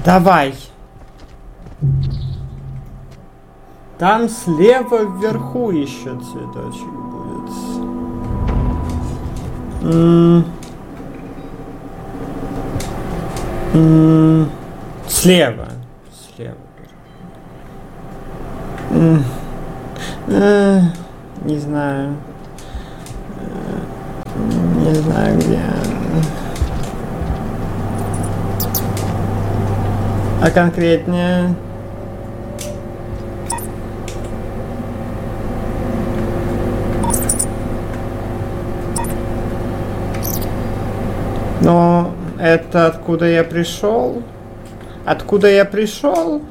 Давай. Там слева вверху еще цветочек будет. Слева. Не знаю. Не знаю где. А конкретнее? Но это откуда я пришел? Откуда я пришел?